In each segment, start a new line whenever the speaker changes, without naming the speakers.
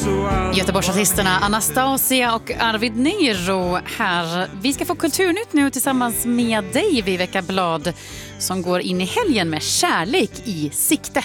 Göteborgsartisterna Anastasia och Arvid Nero här. Vi ska få kulturnytt nu tillsammans med dig, Viveka Blad, som går in i helgen med kärlek i sikte.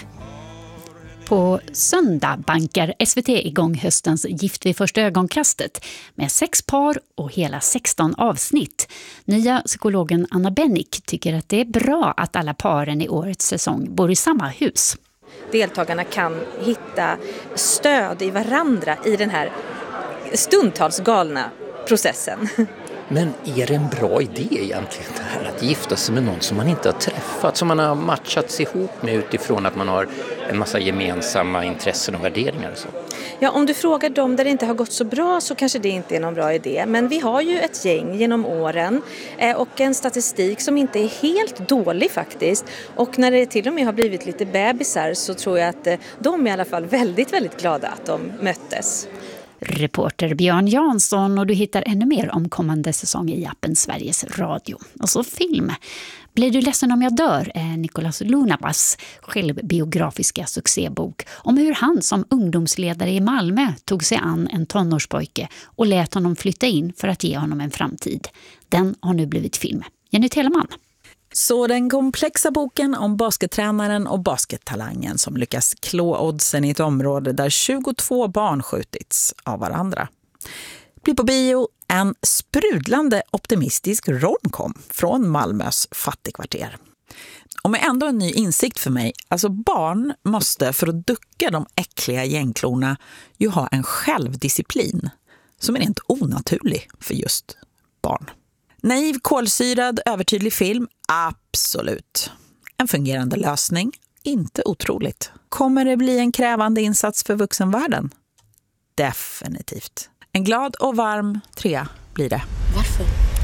På söndag bankar SVT igång höstens Gift vid första ögonkastet med 6 par och hela 16 avsnitt. Nya psykologen Anna Bennick tycker att det är bra att alla paren i årets säsong bor i samma hus.
Deltagarna kan hitta stöd i varandra i den här stundtals galna processen.
Men är det en bra idé egentligen det här att gifta sig med någon som man inte har träffat, som man har matchats ihop med utifrån att man har en massa gemensamma intressen och värderingar och så?
Ja, om du frågar dem där det inte har gått så bra så kanske det inte är någon bra idé. Men vi har ju ett gäng genom åren och en statistik som inte är helt dålig faktiskt. Och när det till och med har blivit lite bebisar så tror jag att de är i alla fall väldigt, väldigt glada att de möttes.
Reporter Björn Jansson, och du hittar ännu mer om kommande säsong i appen Sveriges Radio. Och så film. Blir du ledsen om jag dör är Nicolas Lunabas självbiografiska succébok om hur han som ungdomsledare i Malmö tog sig an en tonårspojke och lät honom flytta in för att ge honom en framtid. Den har nu blivit film. Jenny Telemann.
Så den komplexa boken om baskettränaren och baskettalangen som lyckas klå oddsen i ett område där 22 barn skjutits av varandra. Blir på bio en sprudlande optimistisk romcom från Malmös fattigkvarter. Och med ändå en ny insikt för mig, alltså barn måste för att ducka de äckliga gängklorna ju ha en självdisciplin som är rent onaturlig för just barn. Naiv, kolsyrad, övertydlig film? Absolut. En fungerande lösning? Inte otroligt. Kommer det bli en krävande insats för vuxenvärlden? Definitivt. En glad och varm 3 blir det.
Varför?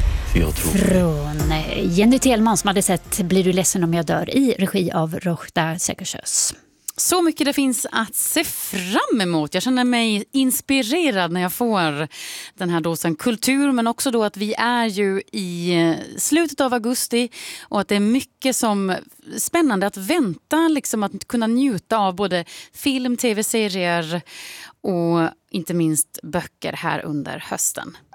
Från Jenny Telemann som hade sett Blir du ledsen om jag dör i regi av Rochda Sekersös.
Så mycket det finns att se fram emot. Jag känner mig inspirerad när jag får den här dosen kultur. Men också då att vi är ju i slutet av augusti. Och att det är mycket som spännande att vänta. Liksom att kunna njuta av både film, tv-serier och inte minst böcker här under hösten.